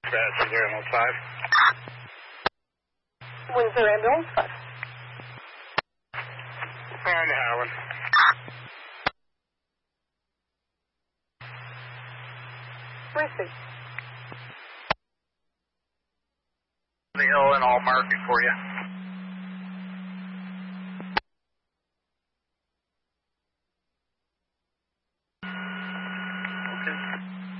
That's 015. Windsor Ambulance 5. And Howland. Receive. The hill and I'll mark it for you.